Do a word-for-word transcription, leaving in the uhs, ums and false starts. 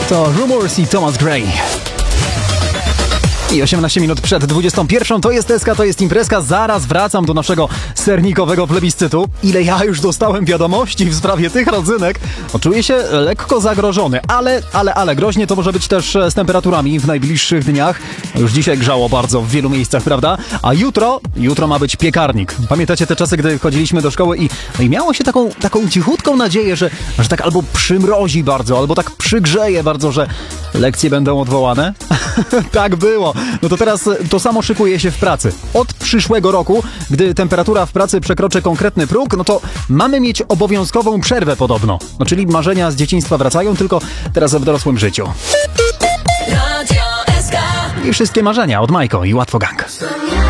To Rumors i Thomas Gray. I osiemnaście minut przed dwudziestą pierwszą to jest Deska, to jest imprezka. Zaraz wracam do naszego sernikowego plebiscytu. Ile ja już dostałem wiadomości w sprawie tych rodzynek. No, czuję się lekko zagrożony, ale, ale, ale groźnie to może być też z temperaturami w najbliższych dniach. Już dzisiaj grzało bardzo w wielu miejscach, prawda? A jutro, jutro ma być piekarnik. Pamiętacie te czasy, gdy chodziliśmy do szkoły i, no i miało się taką, taką cichutką nadzieję, że, że tak albo przymrozi bardzo, albo tak przygrzeje bardzo, że lekcje będą odwołane? Tak było. No to teraz to samo szykuje się w pracy. Od przyszłego roku, gdy temperatura w pracy przekroczy konkretny próg, no to mamy mieć obowiązkową przerwę podobno. No czyli marzenia z dzieciństwa wracają, tylko teraz w dorosłym życiu. I wszystkie marzenia od Majko i Łatwo Gang.